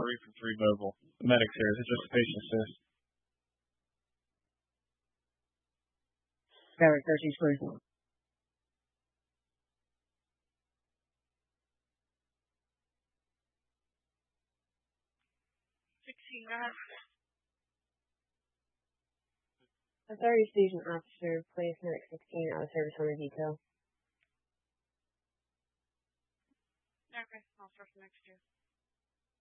from 3 Mobile. The medic's here. Is it just a patient assist? Trevor, 13, please. 16, go ahead. Authority station officer, place medic 16 out of service on the detail. Okay, I'll start from next year.